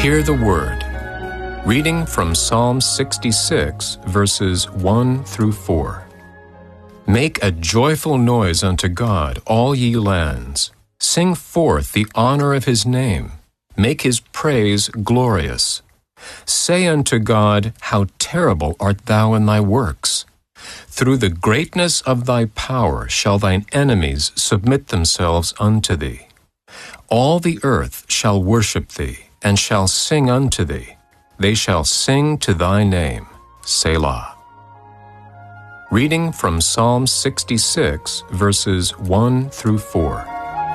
Hear the Word. Reading from Psalm 66, verses 1 through 4. Make a joyful noise unto God, all ye lands. Sing forth the honor of his name. Make his praise glorious. Say unto God, how terrible art thou in thy works. Through the greatness of thy power shall thine enemies submit themselves unto thee. All the earth shall worship thee, and shall sing unto thee. They shall sing to thy name. Selah. Reading from Psalm 66, verses 1 through 4.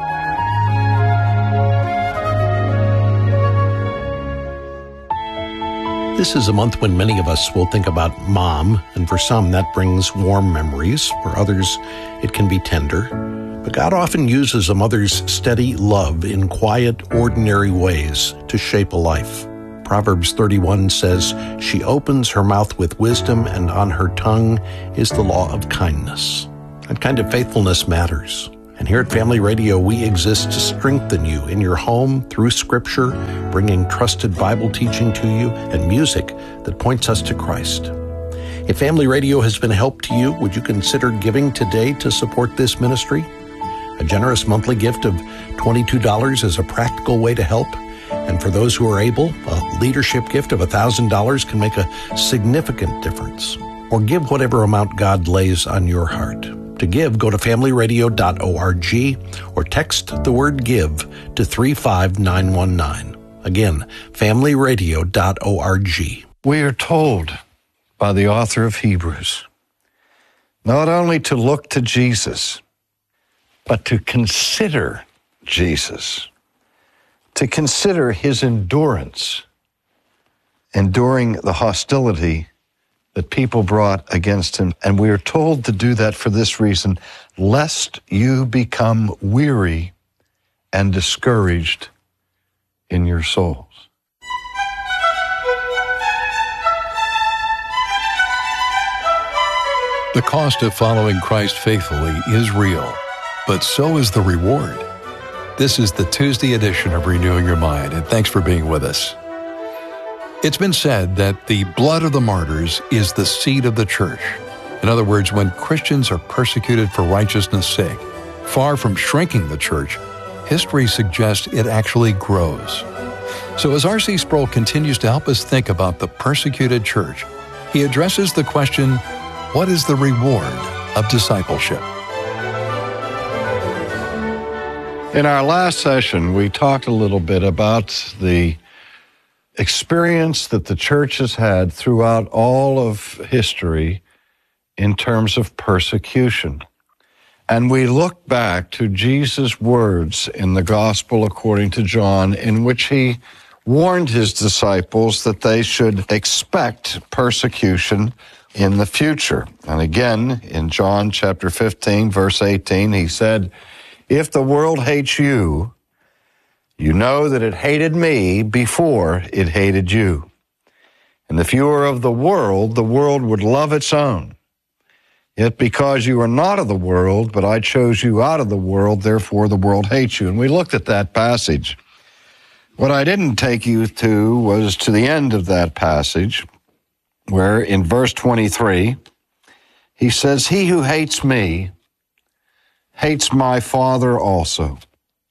This is a month when many of us will think about Mom, and for some that brings warm memories. For others, it can be tender. But God often uses a mother's steady love in quiet, ordinary ways to shape a life. Proverbs 31 says, "She opens her mouth with wisdom, and on her tongue is the law of kindness." That kind of faithfulness matters. And here at Family Radio, we exist to strengthen you in your home through Scripture, bringing trusted Bible teaching to you and music that points us to Christ. If Family Radio has been a help to you, would you consider giving today to support this ministry? A generous monthly gift of $22 is a practical way to help. And for those who are able, a leadership gift of $1,000 can make a significant difference. Or give whatever amount God lays on your heart. To give, go to familyradio.org or text the word GIVE to 35919. Again, familyradio.org. We are told by the author of Hebrews not only to look to Jesus, but to consider Jesus, to consider his endurance, enduring the hostility that people brought against him. And we are told to do that for this reason, lest you become weary and discouraged in your souls. The cost of following Christ faithfully is real, but so is the reward. This is the Tuesday edition of Renewing Your Mind, and thanks for being with us. It's been said that the blood of the martyrs is the seed of the church. In other words, when Christians are persecuted for righteousness' sake, far from shrinking the church, history suggests it actually grows. So as R.C. Sproul continues to help us think about the persecuted church, he addresses the question, what is the reward of discipleship? In our last session, we talked a little bit about the experience that the church has had throughout all of history in terms of persecution. And we look back to Jesus' words in the Gospel according to John, in which he warned his disciples that they should expect persecution in the future. And again, in John chapter 15, verse 18, he said, "If the world hates you, you know that it hated me before it hated you. And if you were of the world would love its own. Yet because you are not of the world, but I chose you out of the world, therefore the world hates you." And we looked at that passage. What I didn't take you to was to the end of that passage, where in verse 23, he says, "He who hates me hates my Father also.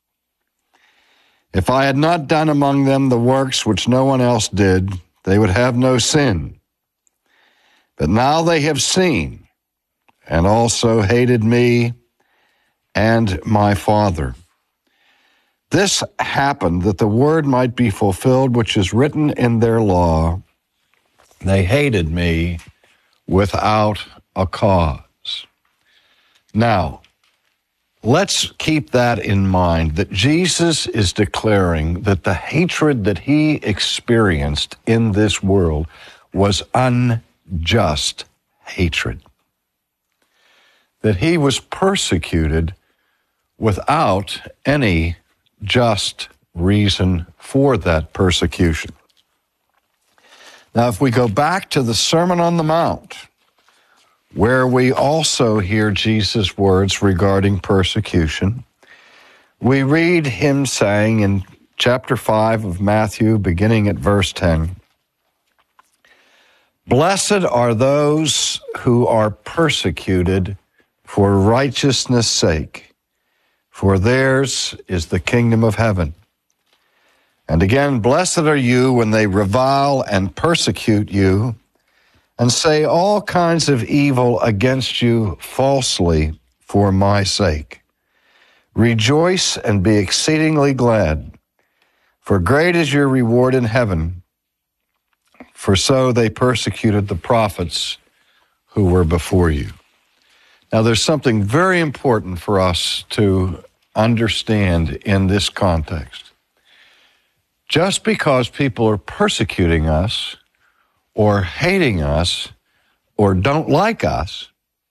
If I had not done among them the works which no one else did, they would have no sin. But now they have seen and also hated me and my Father." This happened that the word might be fulfilled which is written in their law, "They hated me without a cause." Now, let's keep that in mind, that Jesus is declaring that the hatred that he experienced in this world was unjust hatred. That he was persecuted without any just reason for that persecution. Now, if we go back to the Sermon on the Mount, where we also hear Jesus' words regarding persecution, we read him saying in chapter 5 of Matthew, beginning at verse 10. Blessed are those who are persecuted for righteousness' sake, for theirs is the kingdom of heaven. And again, blessed are you when they revile and persecute you and say all kinds of evil against you falsely for my sake. Rejoice and be exceedingly glad, for great is your reward in heaven, for so they persecuted the prophets who were before you. Now, there's something very important for us to understand in this context. Just because people are persecuting us or hating us or don't like us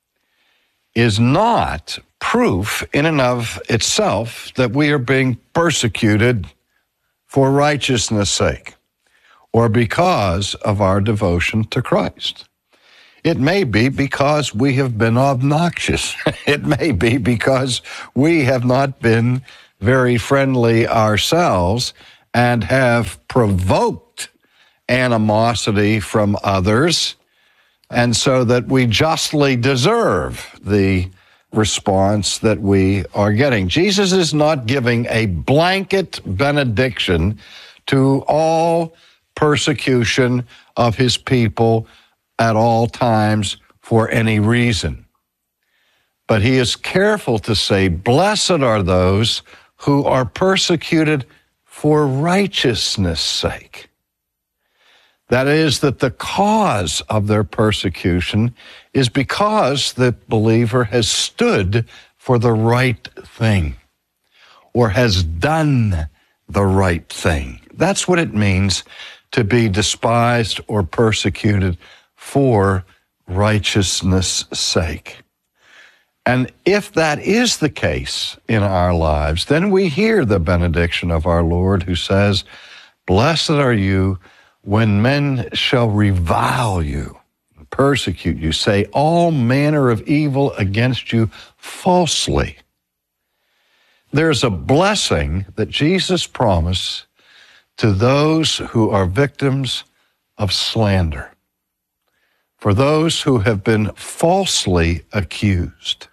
is not proof in and of itself that we are being persecuted for righteousness' sake or because of our devotion to Christ. It may be because we have been obnoxious. It may be because we have not been very friendly ourselves and have provoked animosity from others, and so that we justly deserve the response that we are getting. Jesus is not giving a blanket benediction to all persecution of his people at all times for any reason. But he is careful to say, blessed are those who are persecuted for righteousness' sake. That is, that the cause of their persecution is because the believer has stood for the right thing or has done the right thing. That's what it means to be despised or persecuted for righteousness' sake. And if that is the case in our lives, then we hear the benediction of our Lord who says, blessed are you when men shall revile you, persecute you, say all manner of evil against you falsely. There's a blessing that Jesus promised to those who are victims of slander, for those who have been falsely accused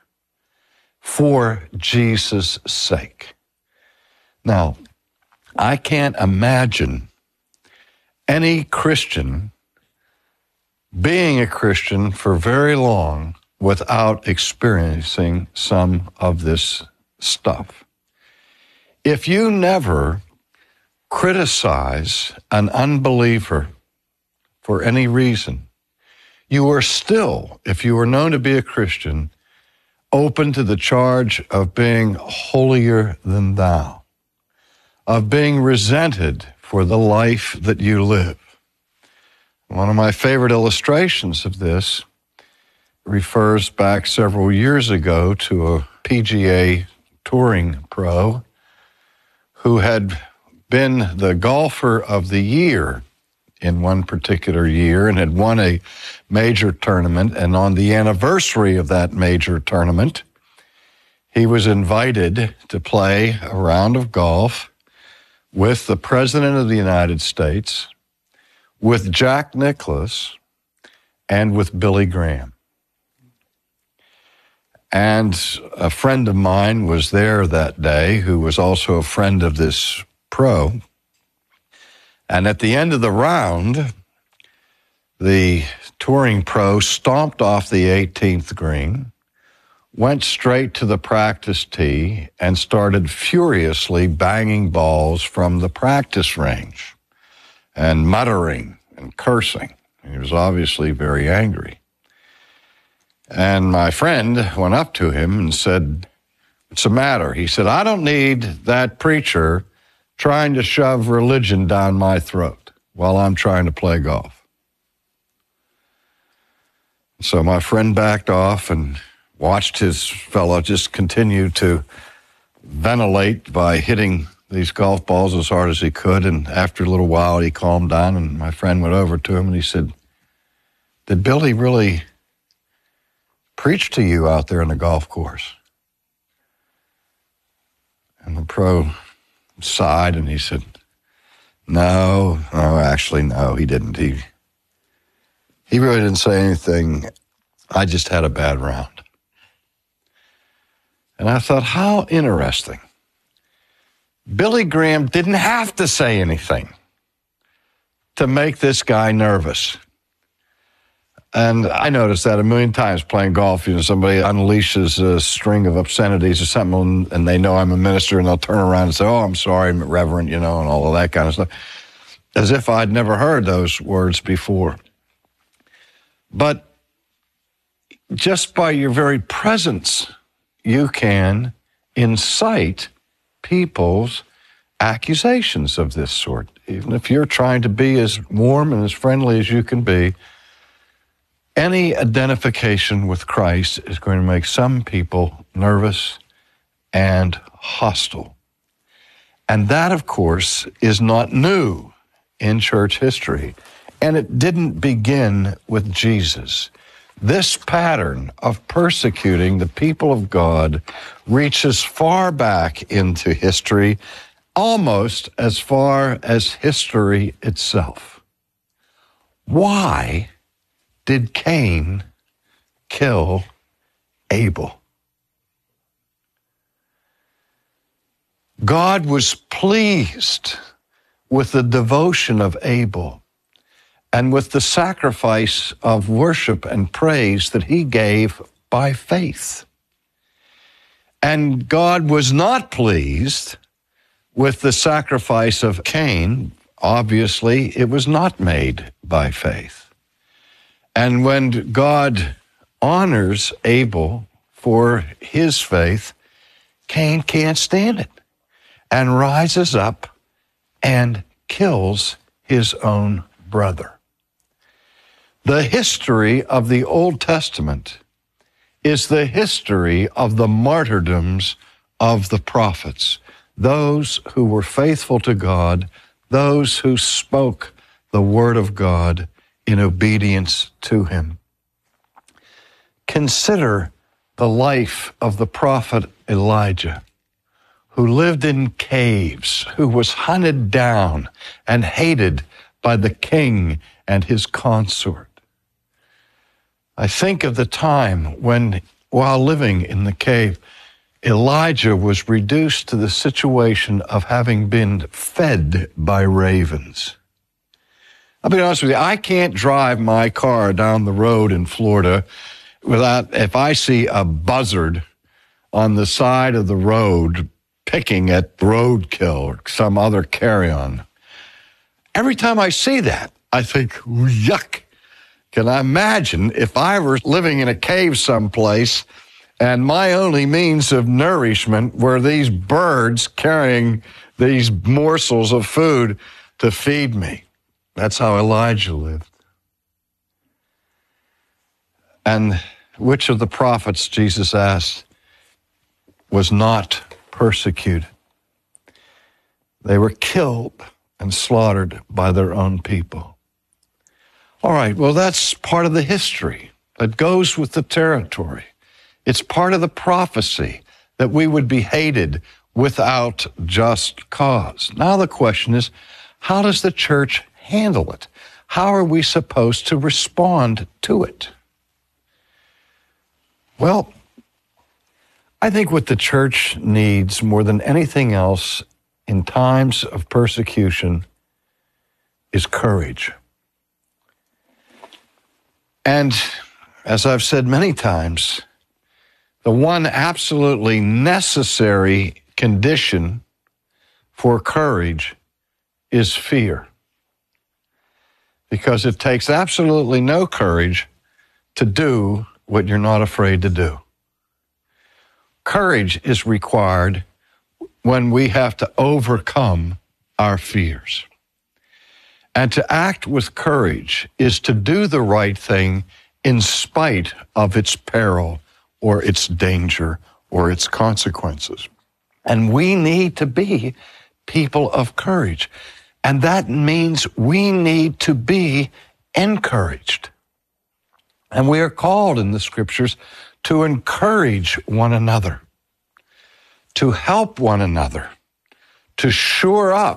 for Jesus' sake. Now, I can't imagine any Christian being a Christian for very long without experiencing some of this stuff. If you never criticize an unbeliever for any reason, you are still, if you are known to be a Christian, open to the charge of being holier than thou, of being resented for the life that you live. One of my favorite illustrations of this refers back several years ago to a PGA touring pro who had been the golfer of the year in one particular year and had won a major tournament. And on the anniversary of that major tournament, he was invited to play a round of golf with the President of the United States, with Jack Nicklaus, and with Billy Graham. And a friend of mine was there that day who was also a friend of this pro. And at the end of the round, the touring pro stomped off the 18th green, went straight to the practice tee, and started furiously banging balls from the practice range and muttering and cursing. He was obviously very angry. And my friend went up to him and said, "What's the matter?" He said, "I don't need that preacher trying to shove religion down my throat while I'm trying to play golf." So my friend backed off and watched his fellow just continue to ventilate by hitting these golf balls as hard as he could. And after a little while, he calmed down, and my friend went over to him and he said, "Did Billy really preach to you out there on the golf course?" And the pro sighed and he said, No, actually, no, he didn't. He really didn't say anything. I just had a bad round. And I thought, how interesting. Billy Graham didn't have to say anything to make this guy nervous. And I noticed that a million times playing golf. Somebody unleashes a string of obscenities or something, and they know I'm a minister, and they'll turn around and say, "Oh, I'm sorry, Reverend," and all of that kind of stuff, as if I'd never heard those words before. But just by your very presence, you can incite people's accusations of this sort. Even if you're trying to be as warm and as friendly as you can be, any identification with Christ is going to make some people nervous and hostile. And that, of course, is not new in church history. And it didn't begin with Jesus. This pattern of persecuting the people of God reaches far back into history, almost as far as history itself. Why did Cain kill Abel? God was pleased with the devotion of Abel and with the sacrifice of worship and praise that he gave by faith. And God was not pleased with the sacrifice of Cain. Obviously, it was not made by faith. And when God honors Abel for his faith, Cain can't stand it and rises up and kills his own brother. The history of the Old Testament is the history of the martyrdoms of the prophets, those who were faithful to God, those who spoke the word of God in obedience to him. Consider the life of the prophet Elijah, who lived in caves, who was hunted down and hated by the king and his consort. I think of the time when, while living in the cave, Elijah was reduced to the situation of having been fed by ravens. I'll be honest with you, I can't drive my car down the road in Florida if I see a buzzard on the side of the road picking at roadkill or some other carrion. Every time I see that, I think, yuck. Can I imagine if I were living in a cave someplace and my only means of nourishment were these birds carrying these morsels of food to feed me? That's how Elijah lived. And which of the prophets, Jesus asked, was not persecuted? They were killed and slaughtered by their own people. All right, well, that's part of the history that goes with the territory. It's part of the prophecy that we would be hated without just cause. Now the question is, how does the church handle it? How are we supposed to respond to it? Well, I think what the church needs more than anything else in times of persecution is courage. And as I've said many times, the one absolutely necessary condition for courage is fear. Because it takes absolutely no courage to do what you're not afraid to do. Courage is required when we have to overcome our fears. And to act with courage is to do the right thing in spite of its peril or its danger or its consequences. And we need to be people of courage. And that means we need to be encouraged. And we are called in the scriptures to encourage one another, to help one another, to shore up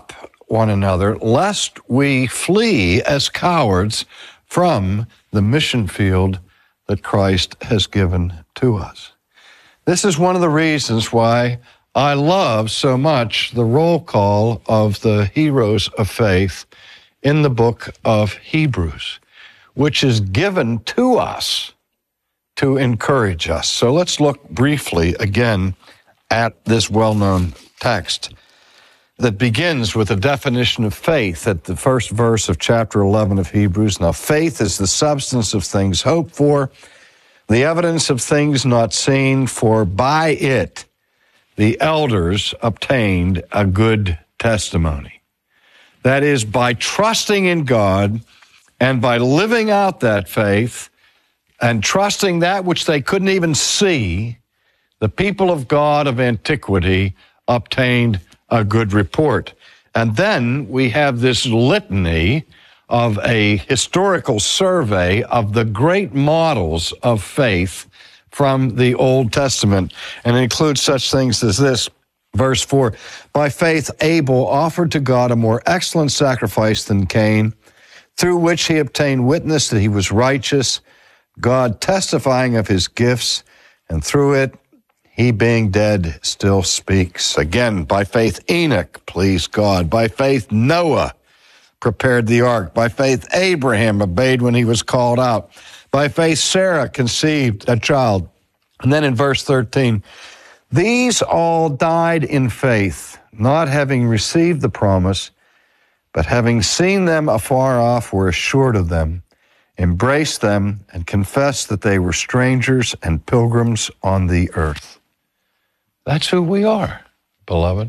one another, lest we flee as cowards from the mission field that Christ has given to us. This is one of the reasons why I love so much the roll call of the heroes of faith in the book of Hebrews, which is given to us to encourage us. So let's look briefly again at this well-known text that begins with a definition of faith at the first verse of chapter 11 of Hebrews. Now, faith is the substance of things hoped for, the evidence of things not seen, for by it the elders obtained a good testimony. That is, by trusting in God and by living out that faith and trusting that which they couldn't even see, the people of God of antiquity obtained a good report. And then we have this litany of a historical survey of the great models of faith from the Old Testament. And it includes such things as this, verse 4, by faith Abel offered to God a more excellent sacrifice than Cain, through which he obtained witness that he was righteous, God testifying of his gifts, and through it he being dead still speaks. Again, by faith Enoch pleased God. By faith Noah prepared the ark. By faith Abraham obeyed when he was called out. By faith Sarah conceived a child. And then in verse 13, these all died in faith, not having received the promise, but having seen them afar off were assured of them, embraced them, and confessed that they were strangers and pilgrims on the earth. That's who we are, beloved.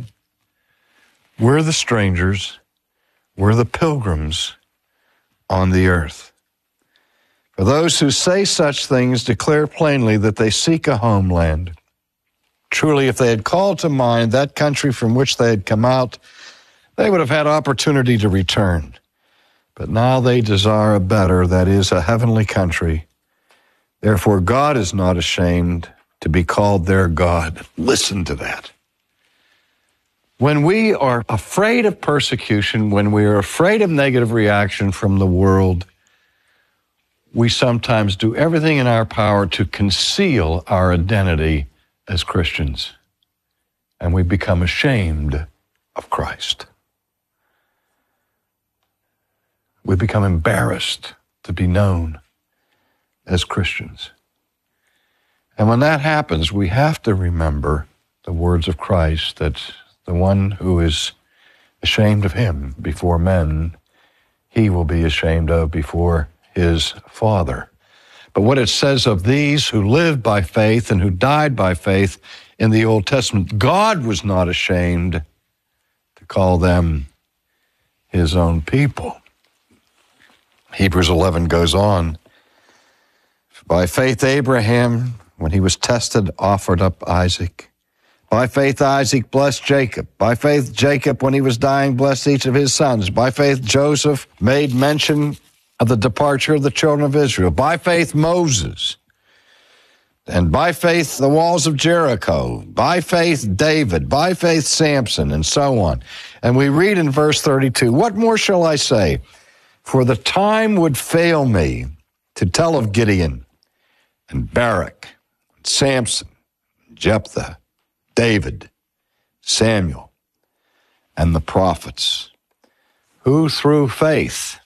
We're the strangers. We're the pilgrims on the earth. For those who say such things declare plainly that they seek a homeland. Truly, if they had called to mind that country from which they had come out, they would have had opportunity to return. But now they desire a better, that is, a heavenly country. Therefore, God is not ashamed to be called their God. Listen to that. When we are afraid of persecution, when we are afraid of negative reaction from the world, we sometimes do everything in our power to conceal our identity as Christians, and we become ashamed of Christ. We become embarrassed to be known as Christians. And when that happens, we have to remember the words of Christ, that the one who is ashamed of him before men, he will be ashamed of before his Father. But what it says of these who lived by faith and who died by faith in the Old Testament, God was not ashamed to call them his own people. Hebrews 11 goes on. By faith Abraham, when he was tested, offered up Isaac. By faith Isaac blessed Jacob. By faith Jacob, when he was dying, blessed each of his sons. By faith Joseph made mention of the departure of the children of Israel. By faith Moses. And by faith the walls of Jericho. By faith David. By faith Samson, and so on. And we read in verse 32, what more shall I say? For the time would fail me to tell of Gideon and Barak, and Samson, Jephthah, David, Samuel, and the prophets, who through faith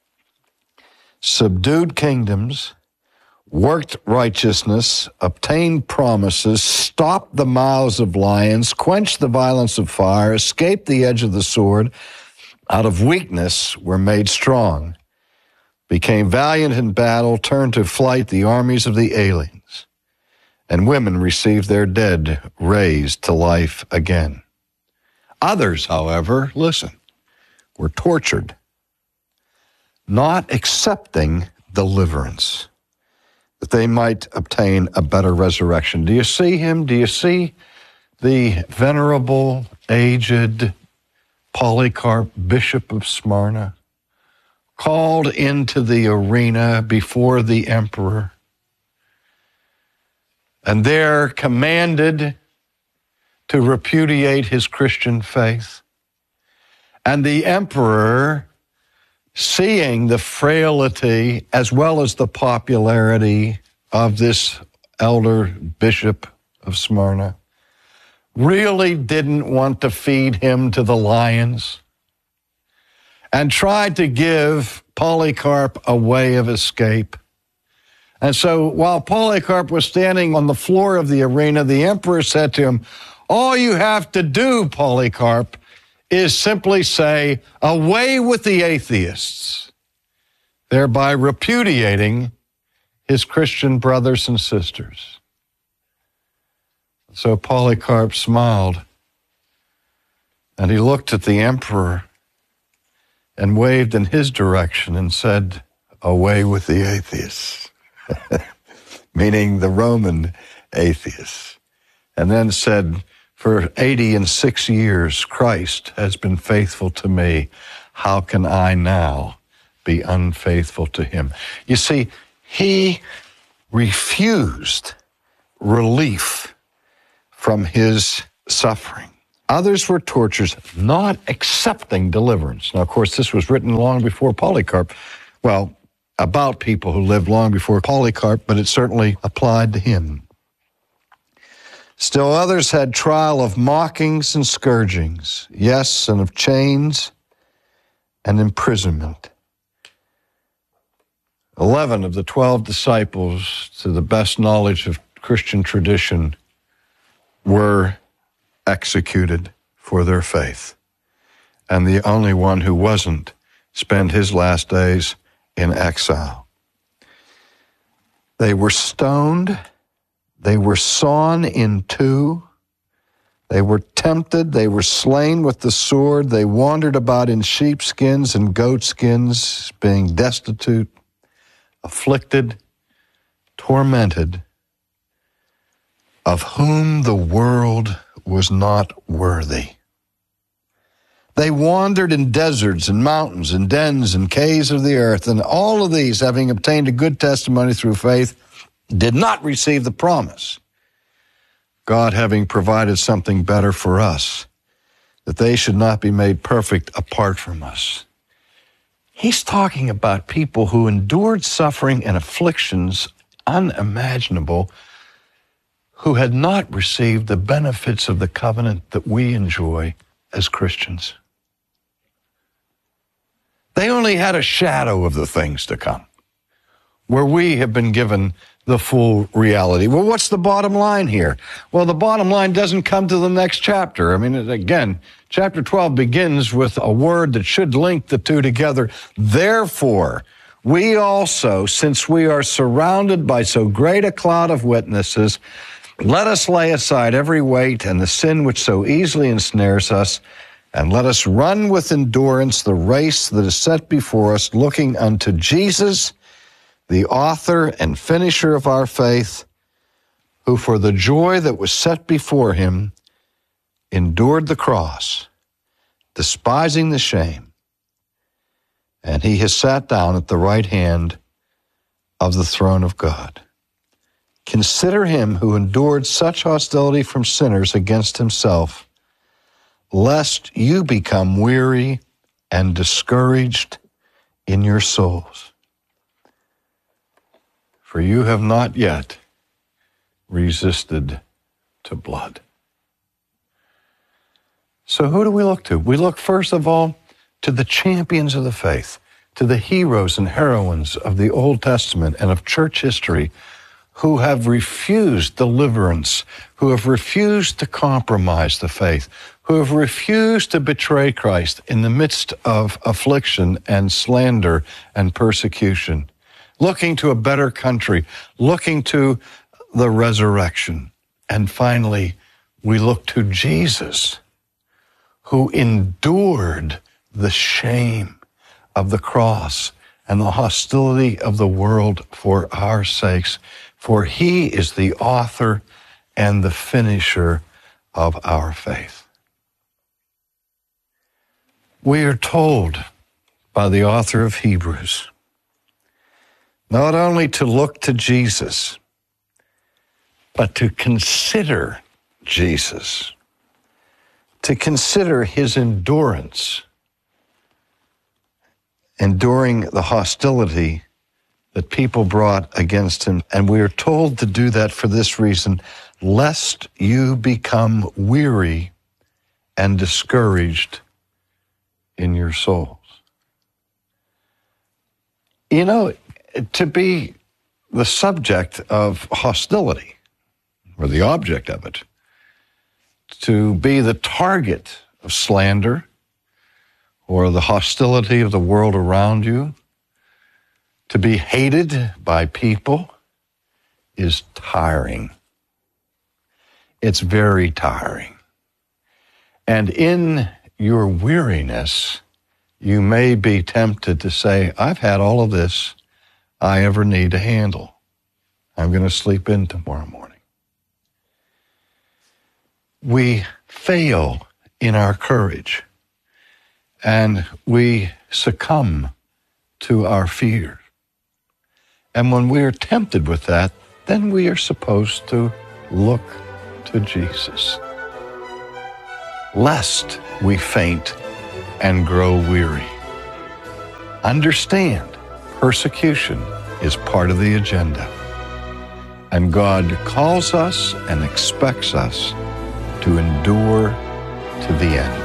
subdued kingdoms, worked righteousness, obtained promises, stopped the mouths of lions, quenched the violence of fire, escaped the edge of the sword, out of weakness were made strong, became valiant in battle, turned to flight the armies of the aliens, and women received their dead raised to life again. Others, however, listen, were tortured, not accepting deliverance, that they might obtain a better resurrection. Do you see him? Do you see the venerable, aged Polycarp, Bishop of Smyrna, called into the arena before the emperor, and there commanded to repudiate his Christian faith, And the emperor, seeing the frailty as well as the popularity of this elder bishop of Smyrna, really didn't want to feed him to the lions and tried to give Polycarp a way of escape. And so while Polycarp was standing on the floor of the arena, the emperor said to him, "All you have to do, Polycarp, is simply say, 'Away with the atheists,' thereby repudiating his Christian brothers and sisters." So Polycarp smiled, and he looked at the emperor and waved in his direction and said, "Away with the atheists," meaning the Roman atheists, and then said, "For 86 years, Christ has been faithful to me. How can I now be unfaithful to him?" You see, he refused relief from his suffering. Others were tortured, not accepting deliverance. Now, of course, this was written long before Polycarp. Well, about people who lived long before Polycarp, but it certainly applied to him. Still others had trial of mockings and scourgings, yes, and of chains and imprisonment. 11 of the 12 disciples, to the best knowledge of Christian tradition, were executed for their faith. And the only one who wasn't spent his last days in exile. They were stoned. They were sawn in two. They were tempted. They were slain with the sword. They wandered about in sheepskins and goatskins, being destitute, afflicted, tormented, of whom the world was not worthy. They wandered in deserts and mountains and dens and caves of the earth, and all of these, having obtained a good testimony through faith, did not receive the promise, God having provided something better for us, that they should not be made perfect apart from us. He's talking about people who endured suffering and afflictions unimaginable, who had not received the benefits of the covenant that we enjoy as Christians. They only had a shadow of the things to come, where we have been given the full reality. Well, what's the bottom line here? Well, the bottom line doesn't come to the next chapter. I mean, again, chapter 12 begins with a word that should link the two together. Therefore, we also, since we are surrounded by so great a cloud of witnesses, let us lay aside every weight and the sin which so easily ensnares us, and let us run with endurance the race that is set before us, looking unto Jesus, the author and finisher of our faith, who for the joy that was set before him endured the cross, despising the shame, and he has sat down at the right hand of the throne of God. Consider him who endured such hostility from sinners against himself, lest you become weary and discouraged in your souls. For you have not yet resisted to blood. So who do we look to? We look first of all to the champions of the faith, to the heroes and heroines of the Old Testament and of church history, who have refused deliverance, who have refused to compromise the faith, who have refused to betray Christ in the midst of affliction and slander and persecution, looking to a better country, looking to the resurrection. And finally, we look to Jesus, who endured the shame of the cross and the hostility of the world for our sakes, for he is the author and the finisher of our faith. We are told by the author of Hebrews not only to look to Jesus, but to consider Jesus, to consider his endurance enduring the hostility that people brought against him. And we are told to do that for this reason, lest you become weary and discouraged in your souls. You know, to be the subject of hostility, or the object of it, to be the target of slander or the hostility of the world around you, to be hated by people is tiring. It's very tiring. And in your weariness, you may be tempted to say, I've had all of this I ever need to handle. I'm going to sleep in tomorrow morning. We fail in our courage, and we succumb to our fear. And when we are tempted with that, then we are supposed to look to Jesus, lest we faint and grow weary. Understand, persecution is part of the agenda, and God calls us and expects us to endure to the end.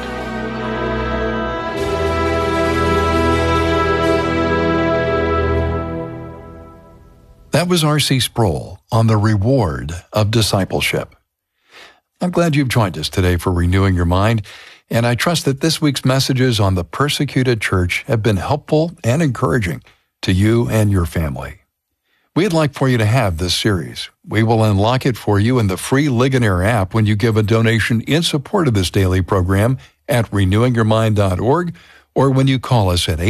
That was R.C. Sproul on the reward of discipleship. I'm glad you've joined us today for Renewing Your Mind, and I trust that this week's messages on the persecuted church have been helpful and encouraging to you and your family. We'd like for you to have this series. We will unlock it for you in the free Ligonier app when you give a donation in support of this daily program at renewingyourmind.org or when you call us at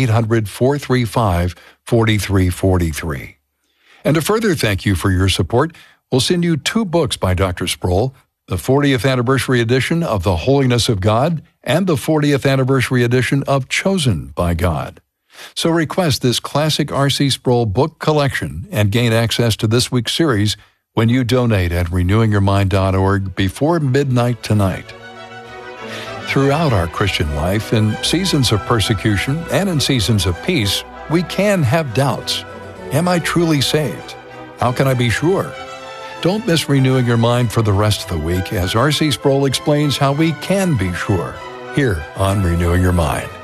800-435-4343. And a further thank you for your support, we'll send you 2 books by Dr. Sproul, the 40th anniversary edition of The Holiness of God and the 40th anniversary edition of Chosen by God. So request this classic R.C. Sproul book collection and gain access to this week's series when you donate at renewingyourmind.org before midnight tonight. Throughout our Christian life, in seasons of persecution and in seasons of peace, we can have doubts. Am I truly saved? How can I be sure? Don't miss Renewing Your Mind for the rest of the week as R.C. Sproul explains how we can be sure here on Renewing Your Mind.